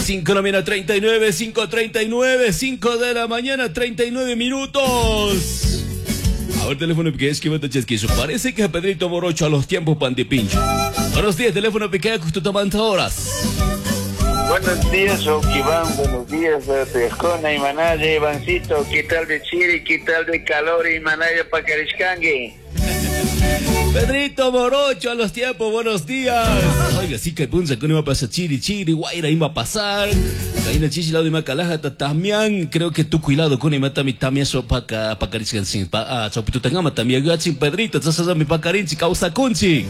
5 de la mañana, 39, 5:39, 5 de la mañana, 39 minutos. A ver, teléfono pique, es que parece que Pedrito Morocho a los tiempos pandipincho. Buenos días, teléfono pique, tú tomas horas. Buenos días, Oquiván, buenos días, Pescona y Manaya, Ivancito, ¿qué tal de Chile, qué tal de calor y Manaya Pacariscangue? Pedrito Morocho a los tiempos, buenos días. Oiga, sí que punza que no iba a pasar Chiri, Guaira iba a pasar. Caína Chichi lado de Macalaja, también creo que tu cuidado con el matami también so pacariscan sin sopito tengama también gachin Pedrito, entonces a mi pacarinchi causa kunchi.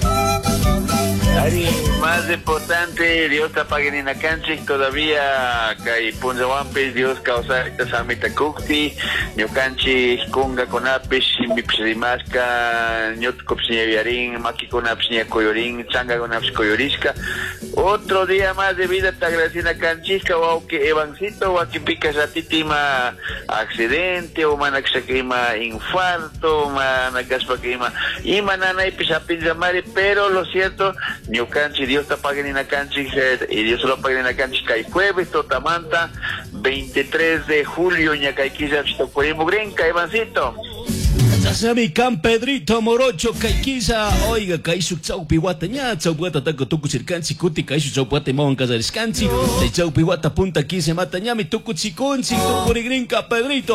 Más importante, Dios te paguen en la cancha todavía que punza wampes, Dios causa esta samita kukti, yo canchi kunga con apes, mi psimasca, yo copsiña viarín, maki con apsiña coyorín, changa con aps coyorisca. Otro día más de vida te agradecida canchisca, o que Evancito, o que picas a titima accidente, o manaxaquima infarto, manaxaquima y manana y pisapinza mare, pero lo cierto, New Canchi, Dios te paguen en la cancha y Dios lo paguen en la cancha. Hay jueves, Totamanta, 23 de julio, ñacaiquiza, Chitocuerimo Grenca, Evancito. Sasami Can Pedrito Morocho Kaikisa, oiga, Kaisu Chaupi Wataña, Chaupuata Taco Tucu Circanchi, Cuti, Kaisu Chaupuate Mon Casariscanchi, de Chaupi Wata Punta 15 Matañami, Tucu Chiconchi, Tucurigrinca, Pedrito.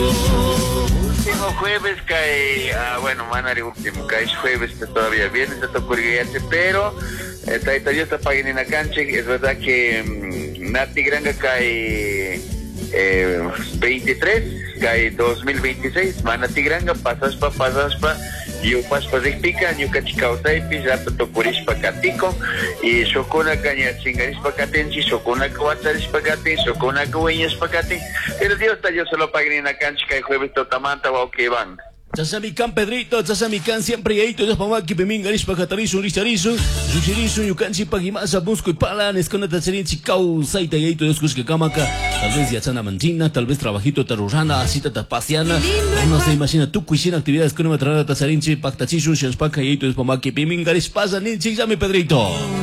Último jueves cae, bueno, manare último, cae jueves todavía viernes, te toca pero Dios está pagando en la cancha, es verdad que Nati Granga cae 23, cae 2026, Manati Granga, pasaspa, yo paspa de pica, yo cachicautai, rato tocurispa catico, y socona caña chingarispa catenchi, socona cuatarispa caten, socona cueñas pacaten, pero Dios está yo solo paguen en la cancha, cae jueves totamanta, o que van. Chasamican Pedrito, Chasamican siempre ahí todos para que pemingaris para catarizo, richarizo, richarizo, yucanchi pagimasa, busco y palanes con la tacherinchi causaita y ahí todos que camaca, tal vez ya sana manchina, tal vez trabajito tarurana, asita tapasiana, no se imagina tú cuisina actividades que no me traerá tacherinchi, pactachizo, shanspaca y ahí todos para que pemingaris pasa, ninchi, llame Pedrito.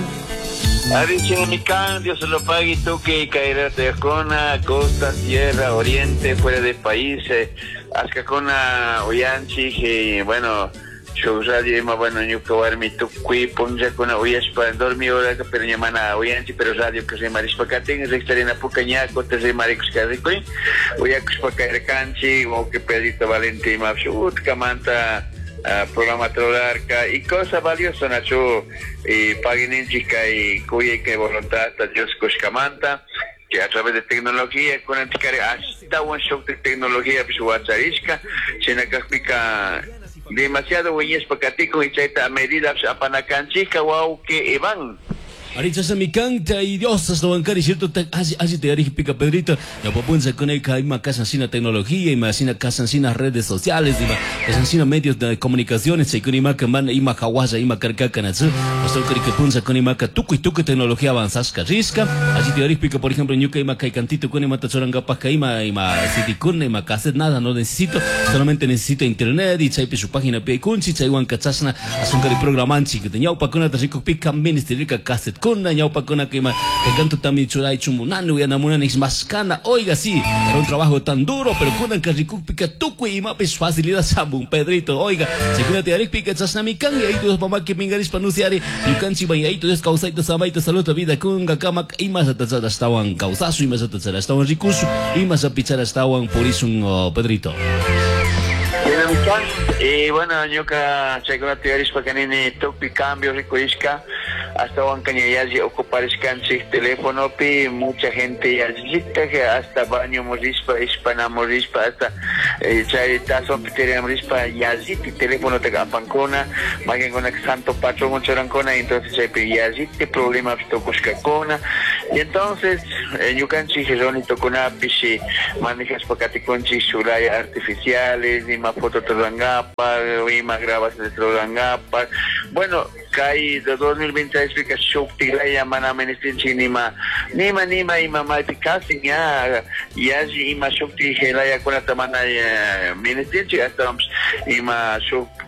Arichimican, Dios se lo pague tú que caerá de Acona, costa, sierra, oriente, fuera del país, Ascacona, Oyanchi, que bueno, yo radio más bueno, yo que voy a mi tuqui, ponja con oyas para dormir ahora que pero llamana Oyanchi, pero radio que se marispa caten, es extraña pucaña, cote se maricos carricoin, oyacos para caer canchi, o que pedito valente más, camanta. Programa Trolarca y cosas valiosas Nacho paguen chica y cuye que voluntad Dios Coscamanta que a través de tecnología con hasta un shock de tecnología pues WhatsApp se nacaspica demasiado buenas pacatico y chaita medidas a panacanchica wow que Iván. Ahorita se me canta y Dios hasta bancar y cierto así te haré pica Pedrito ya pueden con el que hay más casa en tecnología y más casa en redes sociales y más en medios de comunicaciones y con imaca man y más hawasa y más carcaca nazo hasta que punza con imaca tucu tecnología avanzas carrisca así te haré pica por ejemplo en yuca y más cantito con imaca choranga pasca y más city con y más cassette nada no necesito solamente necesito internet y chaipe su página pie kunchi chaiwan cachasna asuncar y programanchi que tenía pa con otra rico pica ministerica cassette con ñaupa con que canto también churai chumunano y anamuna más cana oiga sí era un trabajo tan duro pero con que ricupica tucu y mapes facilidad sabun Pedrito oiga se cuida te arik pica chasnamican y ahí todos mamá que mingaris panunciare y canchi vaya ahí todos causaito samaito salud vida con gakama y más atasada estaban causazo y más atasada estaban ricuso y más apichara estaban por eso Pedrito. Y bueno, yo que sé que no te haréis para que ni topi cambio rico isca hasta Huancaña ya ocupar escanche teléfono pi mucha gente ya necesita que hasta baño morispa hispana morispa hasta charita son piteria morispa ya ziti teléfono te gapancona vayan con el santo patrón mucho rancona entonces ya ziti problema esto cuscacona y entonces yo canchi que son y tocona pichi manejas pacaticonchi suraya artificiales ni más foto trangapa y más grabas de trangapa bueno kai de 2020 explica shokti la yamana ministinchi nima ima malpikasi ya ima shokti la ya con la tamana ministinchi hasta ima shok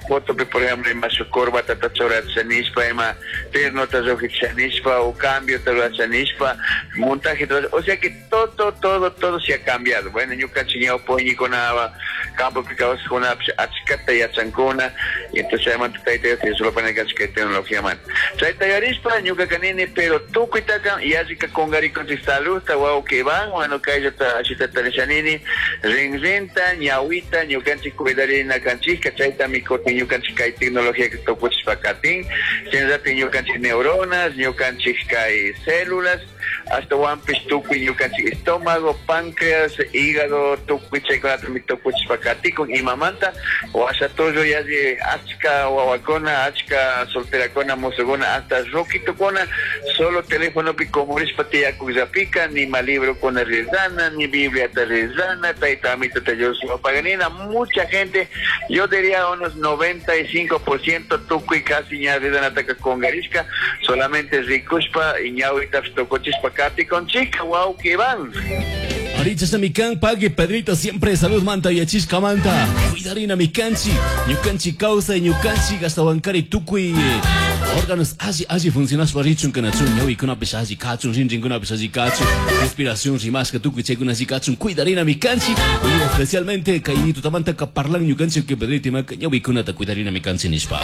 foto, por ejemplo, en su corbata tachora chanispa, en tres notas de chanispa, o cambio chanispa, montaje, o sea que todo se ha cambiado. Bueno, yo cachiñao poñi con campo picados con achicata y achancona, y entonces además te solo para que tecnología man. Traita yarispa, ñuca canine, pero tú cuitaca, y así que con gari con salud, guau que van, bueno, que hay otra achita tarechanini, rinzenta, ñauita, ñucanchi cuidarina canchica, traita mi corte, ñucanchi hay tecnología que toco chispacatín, senzate ñucanchi neuronas, ñucanchi hay células, hasta wampis tuqui ñucanchi estómago, páncreas, hígado, tuqui checolate mi toco chispacatín, con imamanta, o hasta todo ya de achka, guawacona, achka, solteracona, mosogona, hasta roquitocona, solo teléfono pico moris patia cuizapica, ni mal libro con rezana, ni Biblia rezana, taitamita tayoso paganina, mucha gente, yo diría unos 95% tuqui casi ya de ataca con garisca, solamente ricuspa y ñauita tocochis pacati con chica, wow, que van. Ahorita está mi can, pague Pedrito, siempre salud manta y achisca manta. Cuidarina mi canchi, ñucanchi causa y ñucanchi gastabancari tuqui. Órganos, así funciona su barricho en canachun, yo y con una pesa así cachun, rinrin con una pesa así cachun, respiración, si más que tuqui checo una así cachun, cuidarina mi canchi, y especialmente caído tamanta caparlan ñucanchi que Pedrito me yo y con una cuidarina mi canchi nispa.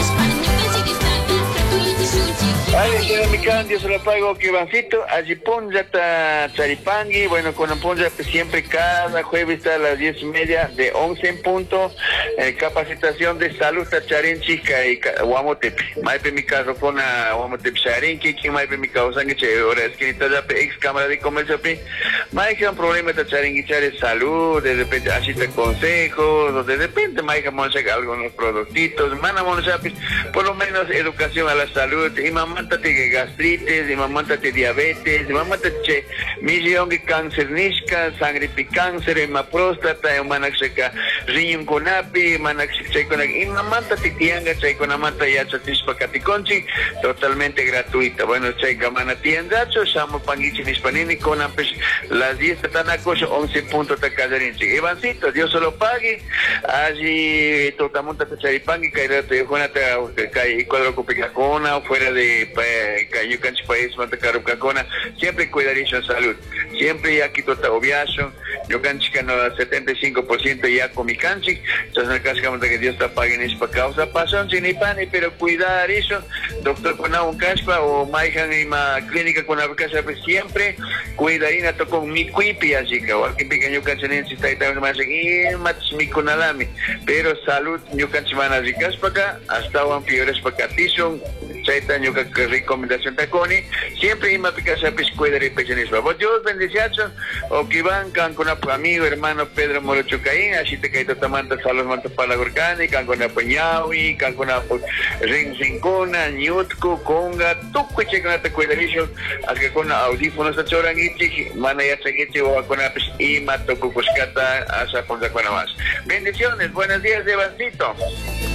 Ay, yo mi candio se lo pago que vancito, allí ponja charipangi, bueno, con ponja siempre cada jueves a las 10:30 de 11 en punto, capacitación de salud a charinchica y guamotepe, maipe mi carro con guamotepe charinchi, que maipe mi causa que che, ahora es que está ex cámara de comercio, maipe un problema de charinchichar de salud, de repente así te consejos, o de repente maipe monseca algunos productitos, mana monseca, por lo menos educación a la salud, y mamá te gastritis, y mamá te diabetes, y mamá te millón de cáncer nisca, sangre picáncer, y próstata, y manaxeca riñón con api, manaxeca con y mamá te tianga, chay con amata ya chatispa caticonchi, totalmente gratuita. Bueno, chay gamana tiendacho, chamo pangichi nispanini con ampes las 10 tanacos, 11 puntos te casarinchi. Ivancito, Dios solo pague, allí totamonta te charipangi, caerá te juana te cae cuadro copicacona, fuera de Cayo Canchi País, Mantacaru Cacona, siempre cuidaría salud, siempre ya quito obiazo, yo canchi cano 75% ya con mi canchi, entonces en el caso que Dios está pagando es para causa, pasón sin ni pan, pero cuidar eso, doctor con un caspa o maijan y ma clínica con la casa, pues siempre cuidarina toco mi cuipi así que o aquí pequeño cancionense está ahí también más aquí, más mi conalami, pero salud, yo canchi van a ricas para acá, hasta un peores para acá, tison, chaita yo que recomendación taconi siempre ima picasa piscuida y pechenisba vos Dios bendiciones o que van con un amigo hermano Pedro Morocho Caín así te caído tamanta salos manta para orgánica con apañawi con rinzincona ñutco conga tuco checa te cuidarisho así con audífonos a chorangichi mana ya seguichi o con apis ima toco cuscata asa ponza con más bendiciones buenos días Evancito.